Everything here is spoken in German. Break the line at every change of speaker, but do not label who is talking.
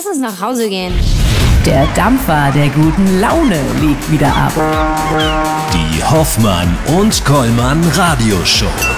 Lass uns nach Hause gehen.
Der Dampfer der guten Laune legt wieder ab.
Die Hoffmann und Kollmann Radioshow.